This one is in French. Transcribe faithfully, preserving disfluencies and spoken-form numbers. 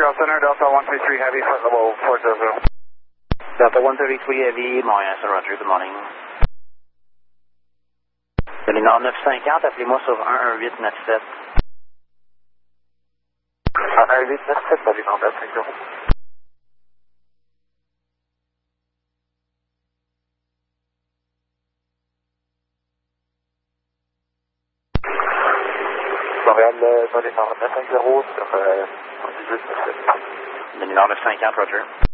Ground Center, Delta one thirty-three Heavy, flight level four zero. Delta one thirty-three Heavy, Montréal, c'est Roger, good morning. De l'I N R neuf cent cinquante, appelez-moi sur un un huit neuf sept. un un huit neuf sept, salut, Nord neuf cinq zéro. Montréal, dans les Nord neuf cinq zéro sur euh, dix-huit neuf sept. De l'I N R neuf cent cinquante, Roger.